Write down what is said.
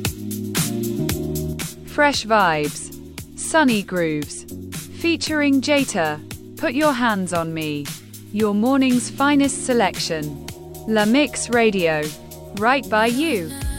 Fresh vibes, sunny grooves. Featuring Jata, Put Your Hands on Me. Your morning's finest selection. La Mix Radio. Right by you.